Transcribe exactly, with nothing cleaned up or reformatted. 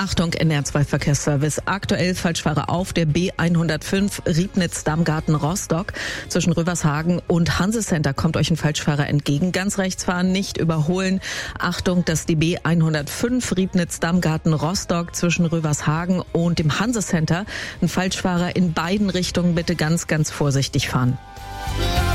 Achtung, N R zwei Verkehrsservice. Aktuell Falschfahrer auf der B hundertfünf Riebnitz-Damgarten-Rostock. Zwischen Rövershagen und Hansecenter kommt euch ein Falschfahrer entgegen. Ganz rechts fahren, nicht überholen. Achtung, das ist die B hundertfünf Riebnitz-Damgarten-Rostock zwischen Rövershagen und dem Hansecenter. Ein Falschfahrer in beiden Richtungen, bitte ganz, ganz vorsichtig fahren.